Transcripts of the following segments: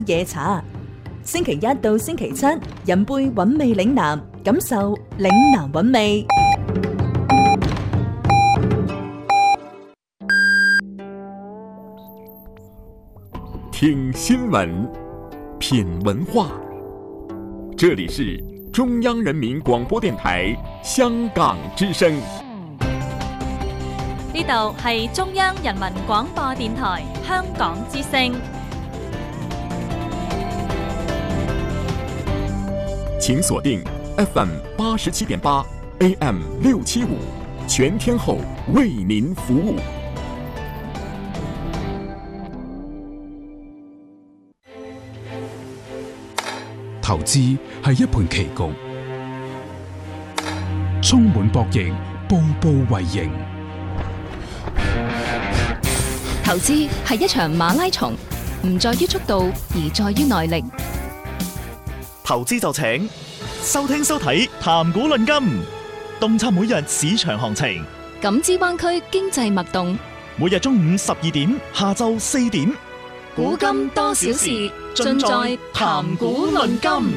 夜茶。星期一到星期七，飲杯韻味嶺南，感受嶺南韻味。 听新闻，品文化，这里是中央人民广播電台香港之聲。 呢度係中央人民廣播電台香港之聲。 請鎖定 FM 87.8 AM 675，全天候為您服務。 投資係一盤棋局，充滿博弈，步步為營。 投資係一場馬拉松，唔在於速度，而在於耐力。 投資就請收聽收睇談股論金，洞察每日市場行情， 感知灣區經濟脈動。 每日中午12點，下晝4點， 古今多少事，盡在談股論金。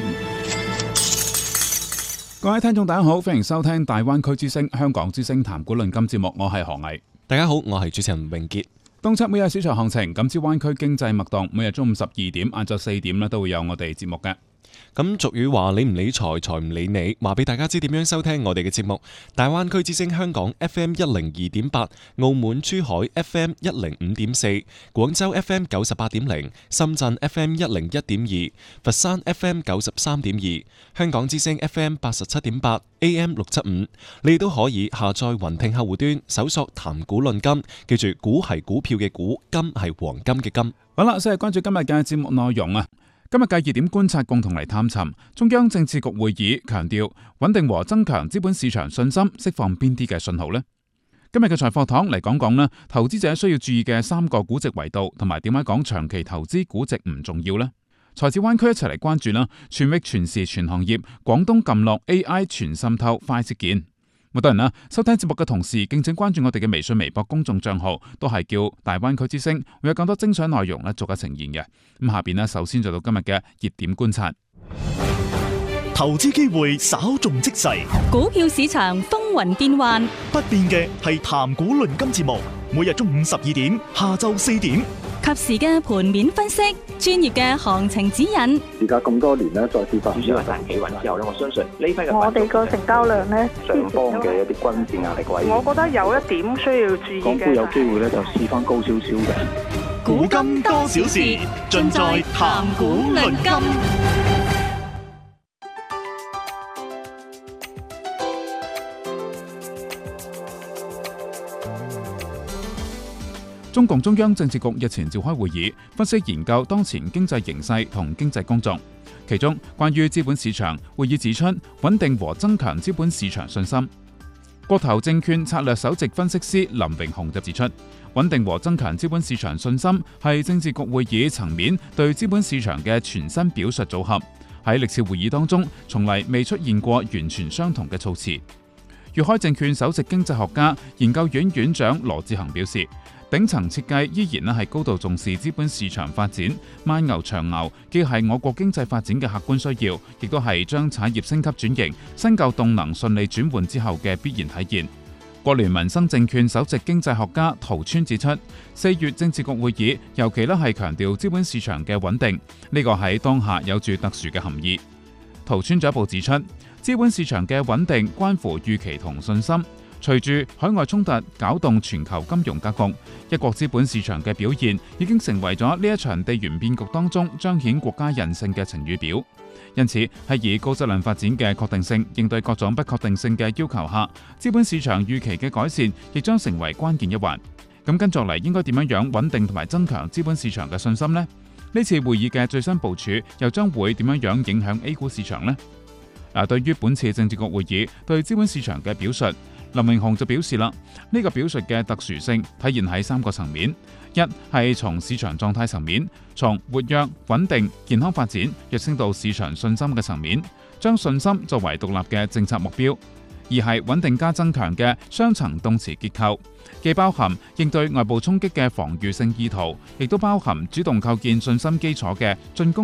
各位聽眾大家好，歡迎收聽大灣區之聲香港之聲談股論金節目，我係何毅。 大家好，我係主持人永傑。 洞察每日市場行情，感知灣區經濟脈動，每日中午12點、晏晝4點咧都會有我哋節目嘅。 咁俗語話，你唔理財，財唔理你。話俾大家知點樣收聽我哋嘅節目。大灣區之聲香港 FM 102.8，澳門珠海 FM 105.4，廣州 FM 98.0，深圳 FM 101.2，佛山 FM 93.2，香港之聲 FM 87.8 AM 675。你都可以下載雲聽客戶端，搜索談股論金，記住股係股票嘅股，金係黃金嘅金。 好啦，先係關注今日嘅節目內容啊。今日嘅熱點觀察，共同嚟探尋中央政治局會議強調穩定和增強資本市場信心，釋放邊啲嘅信號呢？今日嘅財課堂嚟講講呢，投資者需要注意嘅3個估值維度，同埋點解講長期投資估值唔重要呢？財智灣區一齊嚟關注啦，全域全時全行業，廣東撳落 AI 全滲透快捷鍵。好多人啦，收聽節目嘅同時，敬請關注我哋嘅微信、微博公眾賬號，都係叫大灣區之聲，會有更多精彩內容咧，逐一呈現嘅。咁下邊咧，首先做到今日嘅熱點觀察。 投資機會稍縱即逝， 股票市場風雲變幻， 不變嘅係談股論金節目，每日中午12點、下晝4點， 及時嘅盤面分析，專業嘅行情指引。 而家咁多年咧，再跌翻， 主要係大企穩之後咧，我相信呢批嘅我哋個成交量咧， 上方嘅一啲均線壓力位， 我覺得有一點需要注意嘅。 港股有機會咧就試翻高少少嘅。 古今多少事，盡在談股論金。 中共中央政治局日前召開會議，分析研究當前經濟形勢同經濟工作。其中關於資本市場，會議指出穩定和增強資本市場信心。國投證券策略首席分析師林榮雄就指出，穩定和增強資本市場信心係政治局會議層面對資本市場嘅全新表述組合。喺歷次會議當中，從嚟未出現過完全相同嘅措辭。粵開證券首席經濟學家、研究院院長羅志恒表示，頂層設計依然係高度重視資本市場發展，慢牛長牛既係我國經濟發展嘅客觀需要，亦都係將產業升級轉型、新舊動能順利轉換之後嘅必然體現。國聯民生證券首席經濟學家陶川指出，4月政治局會議尤其係強調資本市場嘅穩定，呢個喺當下有住特殊嘅含義。陶川進一步指出，資本市場嘅穩定關乎預期同信心。隨住海外衝突攪動全球金融格局，一國資本市場嘅表現已經成為咗呢一場地緣變局當中彰顯國家韌性嘅晴雨表。因此係以高質量發展嘅確定性應對各種不確定性嘅要求下，資本市場預期嘅改善亦將成為關鍵一環。咁跟住落嚟應該點樣穩定同埋增強資本市場嘅信心呢？呢次會議嘅最新部署又將會點樣影響 A 股市場呢？對於本次政治局會議對資本市場嘅表述，林榮雄就表示啦，呢個表述嘅特殊性體現喺3個層面：一係從市場狀態層面，從活躍、穩定、健康發展躍升到市場信心嘅層面，將信心作為獨立嘅政策目標； 而係穩定加增強嘅雙層動詞結構，既包含應對外部衝擊嘅防禦性意圖，亦都包含主動構建信心基礎嘅進攻